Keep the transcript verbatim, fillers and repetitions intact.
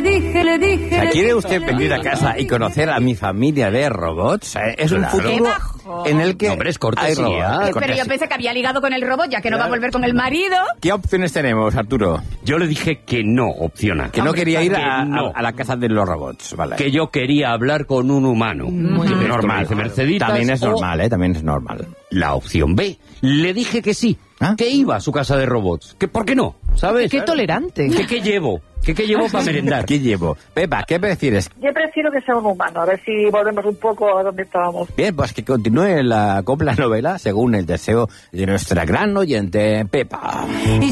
dije, le dije. O sea, ¿quiere usted venir a casa y conocer a mi familia de robots? Eh, Es Claro. un futuro en el que No, hombre, es hay cortesía. robots. Ah, Es Pero cortesía. yo pensé que había ligado con el robot, ya que no va a volver con el marido. ¿Qué opciones tenemos, Arturo? Yo le dije que no, opciona. Que no quería ir que a, no. a- a la casa de los robots, ¿vale? Que yo quería hablar con un humano. Muy Esto bien. me normal. dice Merceditas, También es o normal, ¿eh? También es normal. La opción B. Le dije que sí, ¿Ah? que iba a su casa de robots. Que ¿por qué no? ¿Sabes? Qué tolerante. ¿Qué, qué llevo? ¿Qué, qué llevo para merendar? ¿Qué llevo? Pepa, ¿qué prefieres? Yo prefiero que sea un humano, a ver si volvemos un poco a donde estábamos. Bien, pues que continúe la copla novela según el deseo de nuestra gran oyente Pepa. Y